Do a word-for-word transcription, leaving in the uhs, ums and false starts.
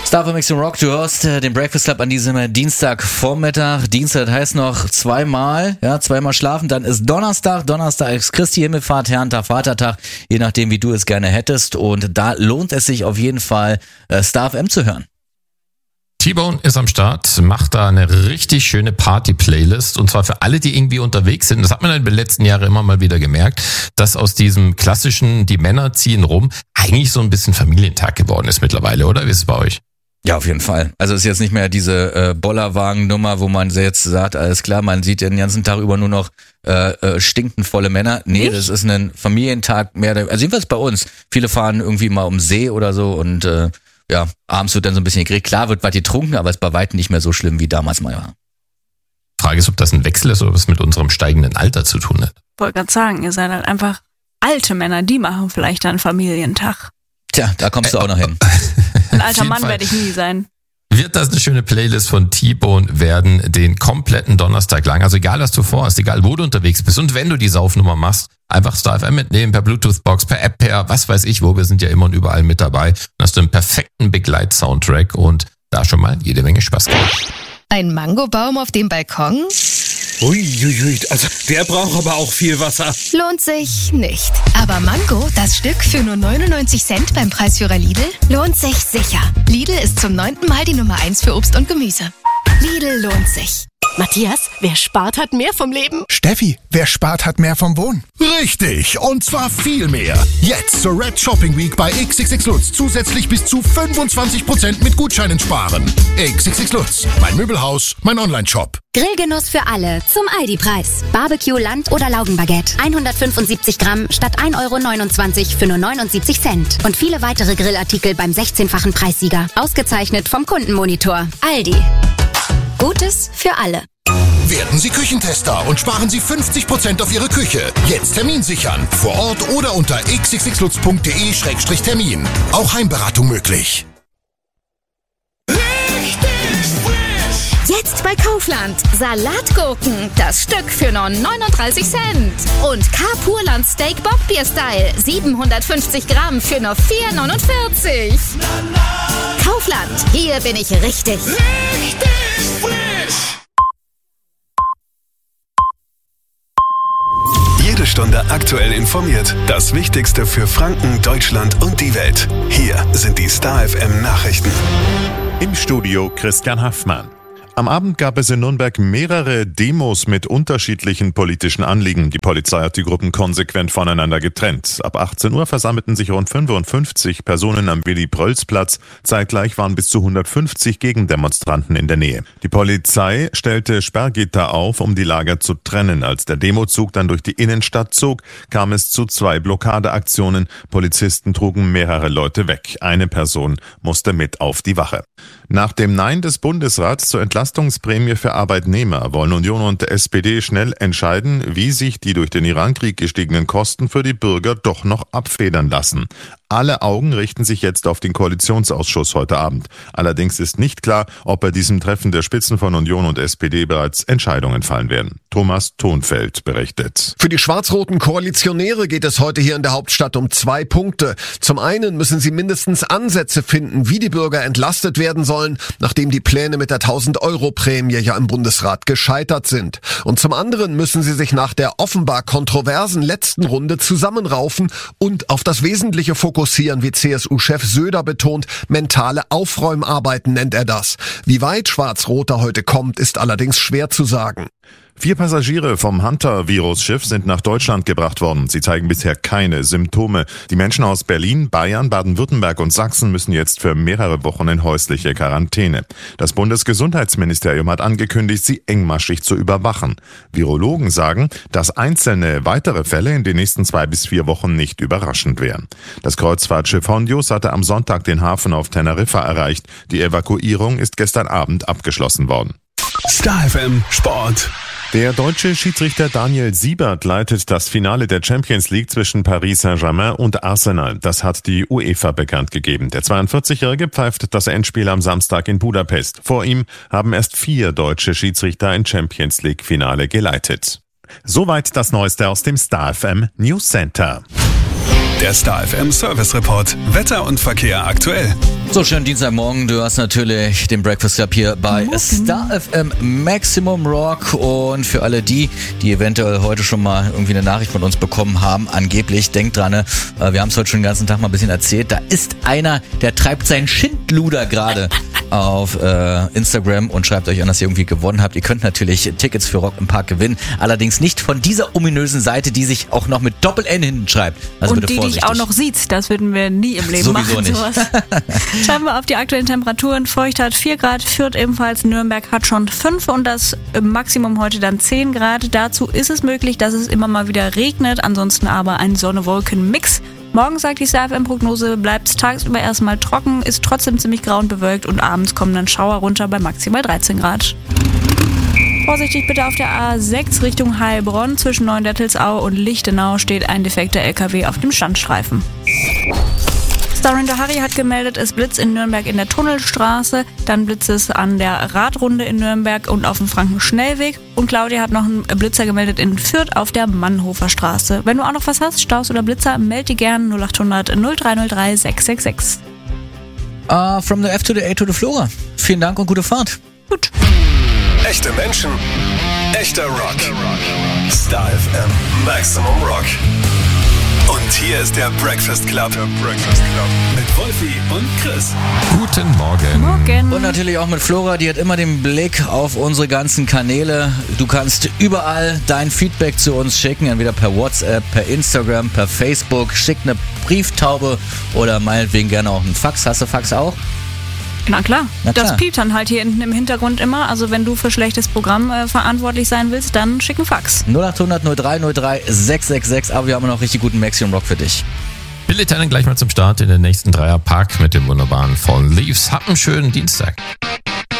Star F M Mix and Rock, du hörst äh, den Breakfast Club an diesem Dienstagvormittag. Dienstag heißt noch zweimal, ja, zweimal schlafen, dann ist Donnerstag. Donnerstag ist Christi Himmelfahrt, Herrentag, Vatertag, je nachdem, wie du es gerne hättest. Und da lohnt es sich auf jeden Fall, äh, Star F M zu hören. T-Bone ist am Start, macht da eine richtig schöne Party-Playlist und zwar für alle, die irgendwie unterwegs sind. Das hat man in den letzten Jahren immer mal wieder gemerkt, dass aus diesem klassischen, die Männer ziehen rum, eigentlich so ein bisschen Familientag geworden ist mittlerweile, oder? Wie ist es bei euch? Ja, auf jeden Fall. Also es ist jetzt nicht mehr diese äh, Bollerwagen-Nummer, wo man jetzt sagt, alles klar, man sieht den ganzen Tag über nur noch äh, äh, stinkend volle Männer. Nee, das ist ein Familientag mehr, also jedenfalls bei uns. Viele fahren irgendwie mal um See oder so und äh, ja, abends wird dann so ein bisschen gekriegt. Klar wird was getrunken, aber es ist bei weitem nicht mehr so schlimm, wie damals mal war. Frage ist, ob das ein Wechsel ist oder was mit unserem steigenden Alter zu tun hat. Ich wollte gerade sagen, ihr seid halt einfach alte Männer, die machen vielleicht einen Familientag. Tja, da kommst du auch noch hin. Ein alter Mann werde ich nie sein. Wird das eine schöne Playlist von T-Bone werden, den kompletten Donnerstag lang. Also egal, was du vorhast, egal, wo du unterwegs bist. Und wenn du die Saufnummer machst, einfach Star F M mitnehmen, per Bluetooth-Box, per App, per was weiß ich wo. Wir sind ja immer und überall mit dabei. Dann hast du einen perfekten Begleit-Soundtrack und da schon mal jede Menge Spaß gehabt. Ein Mangobaum auf dem Balkon? Uiuiui, also der braucht aber auch viel Wasser. Lohnt sich nicht. Aber Mango, das Stück für nur neunundneunzig Cent beim Preisführer Lidl, lohnt sich sicher. Lidl ist zum neunten Mal die Nummer eins für Obst und Gemüse. Lidl lohnt sich. Matthias, wer spart, hat mehr vom Leben. Steffi, wer spart, hat mehr vom Wohnen. Richtig, und zwar viel mehr. Jetzt zur Red Shopping Week bei X X X Lutz zusätzlich bis zu fünfundzwanzig Prozent mit Gutscheinen sparen. X X X Lutz, mein Möbelhaus, mein Online-Shop. Grillgenuss für alle zum Aldi-Preis. Barbecue, Land- oder Laugenbaguette. hundertfünfundsiebzig Gramm statt ein Euro neunundzwanzig für nur neunundsiebzig Cent. Und viele weitere Grillartikel beim sechzehnfachen Preissieger. Ausgezeichnet vom Kundenmonitor. Aldi. Gutes für alle. Werden Sie Küchentester und sparen Sie fünfzig Prozent auf Ihre Küche. Jetzt Termin sichern. Vor Ort oder unter x x x lutz punkt de Schrägstrich Termin. Auch Heimberatung möglich. Jetzt bei Kaufland. Salatgurken, das Stück für nur neununddreißig Cent. Und K-Purland Steak Bockbier Style, siebenhundertfünfzig Gramm für nur vier neunundvierzig. Kaufland, hier bin ich richtig. Richtig frisch. Jede Stunde aktuell informiert. Das Wichtigste für Franken, Deutschland und die Welt. Hier sind die Star F M Nachrichten. Im Studio Christian Haffmann. Am Abend gab es in Nürnberg mehrere Demos mit unterschiedlichen politischen Anliegen. Die Polizei hat die Gruppen konsequent voneinander getrennt. Ab achtzehn Uhr versammelten sich rund fünfundfünfzig Personen am Willy-Prölz-Platz. Zeitgleich waren bis zu hundertfünfzig Gegendemonstranten in der Nähe. Die Polizei stellte Sperrgitter auf, um die Lager zu trennen. Als der Demozug dann durch die Innenstadt zog, kam es zu zwei Blockadeaktionen. Polizisten trugen mehrere Leute weg. Eine Person musste mit auf die Wache. Nach dem Nein des Bundesrats zur Entlastungsprämie für Arbeitnehmer wollen Union und S P D schnell entscheiden, wie sich die durch den Irankrieg gestiegenen Kosten für die Bürger doch noch abfedern lassen. Alle Augen richten sich jetzt auf den Koalitionsausschuss heute Abend. Allerdings ist nicht klar, ob bei diesem Treffen der Spitzen von Union und S P D bereits Entscheidungen fallen werden. Thomas Thonfeld berichtet. Für die schwarz-roten Koalitionäre geht es heute hier in der Hauptstadt um zwei Punkte. Zum einen müssen sie mindestens Ansätze finden, wie die Bürger entlastet werden sollen, nachdem die Pläne mit der tausend-Euro-Prämie ja im Bundesrat gescheitert sind. Und zum anderen müssen sie sich nach der offenbar kontroversen letzten Runde zusammenraufen und auf das Wesentliche fokussieren, wie C S U-Chef Söder betont. Mentale Aufräumarbeiten nennt er das. Wie weit Schwarz-Rot da heute kommt, ist allerdings schwer zu sagen. Vier Passagiere vom Hunter-Virus-Schiff sind nach Deutschland gebracht worden. Sie zeigen bisher keine Symptome. Die Menschen aus Berlin, Bayern, Baden-Württemberg und Sachsen müssen jetzt für mehrere Wochen in häusliche Quarantäne. Das Bundesgesundheitsministerium hat angekündigt, sie engmaschig zu überwachen. Virologen sagen, dass einzelne weitere Fälle in den nächsten zwei bis vier Wochen nicht überraschend wären. Das Kreuzfahrtschiff Hondius hatte am Sonntag den Hafen auf Teneriffa erreicht. Die Evakuierung ist gestern Abend abgeschlossen worden. Star F M Sport. Der deutsche Schiedsrichter Daniel Siebert leitet das Finale der Champions League zwischen Paris Saint-Germain und Arsenal. Das hat die UEFA bekannt gegeben. Der zweiundvierzigjährige pfeift das Endspiel am Samstag in Budapest. Vor ihm haben erst vier deutsche Schiedsrichter ein Champions League Finale geleitet. Soweit das Neueste aus dem Star F M News Center. Der Star F M Service Report. Wetter und Verkehr aktuell. So, schönen Dienstagmorgen. Du hast natürlich den Breakfast Club hier bei Morgen. Star F M Maximum Rock. Und für alle die, die eventuell heute schon mal irgendwie eine Nachricht von uns bekommen haben, angeblich, denkt dran, wir haben es heute schon den ganzen Tag mal ein bisschen erzählt, da ist einer, der treibt seinen Schindluder gerade auf äh, Instagram und schreibt euch an, dass ihr irgendwie gewonnen habt. Ihr könnt natürlich Tickets für Rock im Park gewinnen, allerdings nicht von dieser ominösen Seite, die sich auch noch mit Doppel-N hinten schreibt. Also und bitte die vorsichtig. dich auch noch sieht, das würden wir nie im Leben Sowieso machen. nicht. Sowas. Schauen wir auf die aktuellen Temperaturen. Feucht hat vier Grad, Fürth ebenfalls, Nürnberg hat schon fünf und das Maximum heute dann zehn Grad. Dazu ist es möglich, dass es immer mal wieder regnet, ansonsten aber ein Sonne-Wolken-Mix. Morgen, sagt die Star F M-Prognose, bleibt es tagsüber erstmal trocken, ist trotzdem ziemlich grau und bewölkt und abends kommen dann Schauer runter bei maximal dreizehn Grad. Vorsichtig bitte auf der A sechs Richtung Heilbronn. Zwischen Neuendettelsau und Lichtenau steht ein defekter L K W auf dem Standstreifen. Starranger Harry hat gemeldet, es blitzt in Nürnberg in der Tunnelstraße, dann blitzt es an der Radrunde in Nürnberg und auf dem Frankenschnellweg. Und Claudia hat noch einen Blitzer gemeldet in Fürth auf der Mannhofer Straße. Wenn du auch noch was hast, Staus oder Blitzer, meld die gern null acht hundert null drei null drei sechs sechs sechs. Uh, from the F to the A to the Flora. Vielen Dank und gute Fahrt. Gut. Echte Menschen, echter Rock. Star F M Maximum Rock. Und hier ist der Breakfast Club. Der Breakfast Club. Mit Wolfi und Chris. Guten Morgen. Morgen. Und natürlich auch mit Flora, die hat immer den Blick auf unsere ganzen Kanäle. Du kannst überall dein Feedback zu uns schicken, entweder per WhatsApp, per Instagram, per Facebook. Schick eine Brieftaube oder meinetwegen gerne auch einen Fax. Hast du Fax auch? Na klar. Na klar. Das piept dann halt hier hinten im Hintergrund immer. Also wenn du für schlechtes Programm äh, verantwortlich sein willst, dann schick einen Fax. null acht hundert null drei null drei sechs sechs sechs. Aber wir haben noch richtig guten Maximum Rock für dich. Billy Tannen gleich mal zum Start in den nächsten Dreierpack mit dem wunderbaren Fallen Leaves. Habt einen schönen Dienstag.